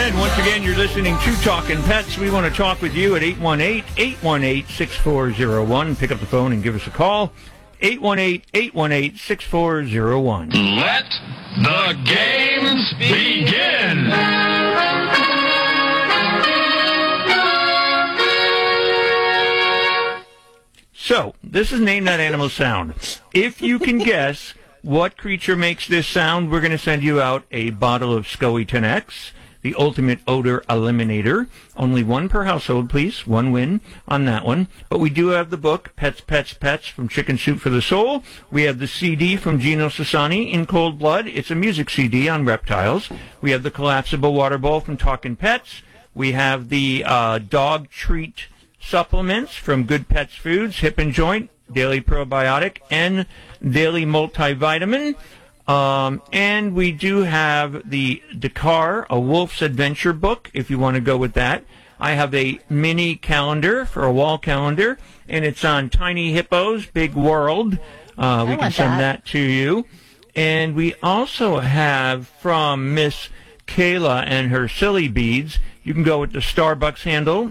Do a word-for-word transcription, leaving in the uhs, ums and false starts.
And once again, you're listening to Talking Pets. We want to talk with you at eight one eight, eight one eight, six four zero one. Pick up the phone and give us a call. eight one eight, eight one eight, six four zero one. Let the games begin! So, this is Name That Animal Sound. If you can guess what creature makes this sound, we're going to send you out a bottle of SCOE ten X, the ultimate odor eliminator. Only one per household, please. One win on that one. But we do have the book, Pets, Pets, Pets, from Chicken Soup for the Soul. We have the C D from Gino Sassani, In Cold Blood. It's a music C D on reptiles. We have the collapsible water bowl from Talking Pets. We have the uh, dog treat supplements from Good Pets Foods, Hip and Joint, Daily Probiotic, and Daily Multivitamin. Um, and we do have the Dakar, A Wolf's Adventure book, if you want to go with that. I have a mini calendar for a wall calendar, and it's on Tiny Hippos, Big World. Uh, we can send that. that to you. And we also have from Miss Kayla and her Silly Beads, you can go with the Starbucks handle,